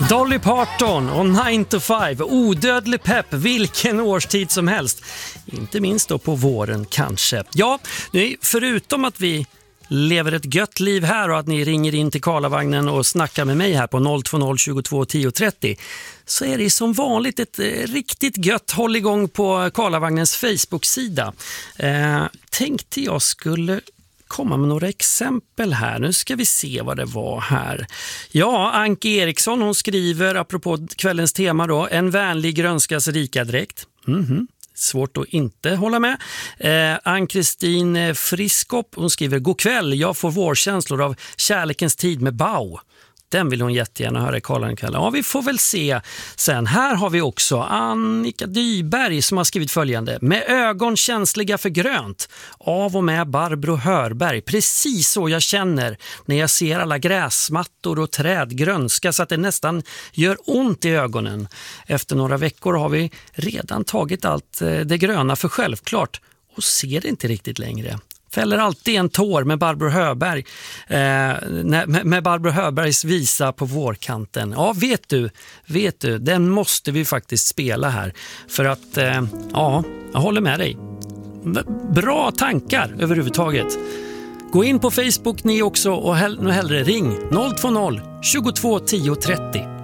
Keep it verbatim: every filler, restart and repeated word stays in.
Dolly Parton och nine to five, odödlig pepp vilken årstid som helst. Inte minst då på våren kanske. Ja, nu, förutom att vi lever ett gött liv här och att ni ringer in till Karlavagnen och snackar med mig här på noll två noll tjugotvå tio trettio, så är det som vanligt ett eh, riktigt gött håll igång på Karlavagnens Facebook-sida. Eh, tänkte jag skulle komma med några exempel här. Nu ska vi se vad det var här. Ja, Anke Eriksson, hon skriver apropå kvällens tema då, en vänlig grönskas rika dräkt. Mhm. Svårt att inte hålla med. Eh, Ann-Kristin Friskop, hon skriver: god kväll, jag får vårkänslor av kärlekens tid med Bau. Den vill hon jättegärna höra i Karlavagnen. Ja, vi får väl se sen. Här har vi också Annika Dyberg som har skrivit följande: med ögon känsliga för grönt, av och med Barbro Hörberg. Precis så jag känner när jag ser alla gräsmattor och träd grönska så att det nästan gör ont i ögonen. Efter några veckor har vi redan tagit allt det gröna för självklart och ser det inte riktigt längre. Fäller alltid en tår med Barbro Hörberg eh, med, med Barbro Hörbergs visa på vårkanten. Ja, vet du, vet du, den måste vi faktiskt spela här för att, eh, ja, jag håller med dig. Bra tankar överhuvudtaget. Gå in på Facebook ni också och hell- hellre ring noll två noll tjugotvå tio trettio.